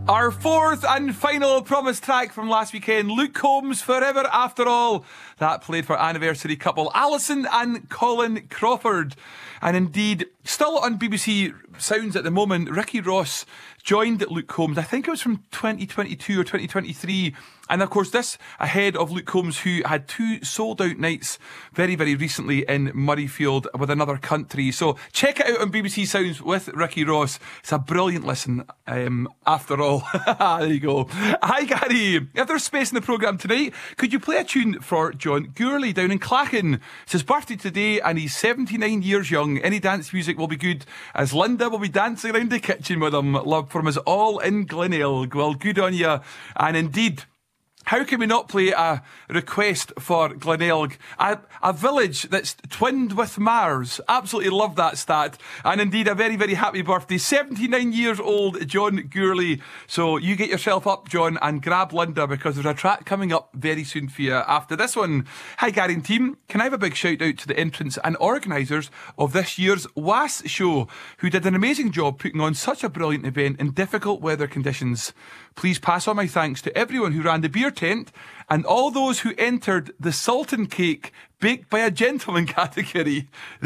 Our fourth and final promised track from last weekend, Luke Combs, Forever After All. That played for anniversary couple Alison and Colin Crawford. And indeed, still on BBC Sounds at the moment, Ricky Ross joined Luke Combs. I think it was from 2022 or 2023. And of course, this ahead of Luke Combs, who had 2 sold-out nights very, very recently in Murrayfield with Another Country. So check it out on BBC Sounds with Ricky Ross. It's a brilliant listen, after all. There you go. Hi, Gary. If there's space in the programme tonight, could you play a tune for John Gourley down in Clachan? It's his birthday today and he's 79 years young. Any dance music will be good, as Linda will be dancing around the kitchen with him. Love from us all in Glenelg. Well, good on you. And indeed, how can we not play a request for Glenelg? A village that's twinned with Mars. Absolutely love that stat. And indeed, a very, very happy birthday. 79 years old, John Gourley. So you get yourself up, John, and grab Linda, because there's a track coming up very soon for you after this one. Hi, Gary and team. Can I have a big shout out to the entrants and organisers of this year's WAS show, who did an amazing job putting on such a brilliant event in difficult weather conditions. Please pass on my thanks to everyone who ran the beer tent and all those who entered the Sultan cake baked by a gentleman category.